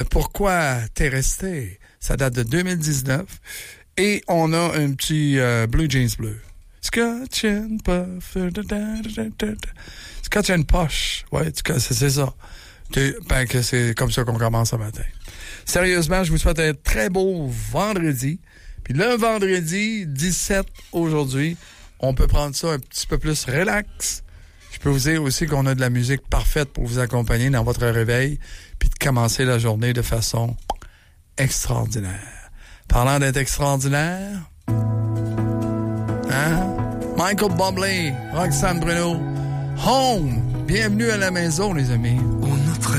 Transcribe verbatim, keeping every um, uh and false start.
Pourquoi t'es resté? Ça date de deux mille dix-neuf. Et on a un petit euh, Blue Jeans bleu. Scotch and puff. Scotch and poche. Ouais, c'est, c'est ça. Ben, que c'est comme ça qu'on commence ce matin. Sérieusement, je vous souhaite un très beau vendredi. Puis le vendredi dix-sept aujourd'hui, on peut prendre ça un petit peu plus relax. Je peux vous dire aussi qu'on a de la musique parfaite pour vous accompagner dans votre réveil puis de commencer la journée de façon extraordinaire. Parlant d'être extraordinaire, hein? Michael Bublé, Roxane Bruno, Home. Bienvenue à la maison, les amis.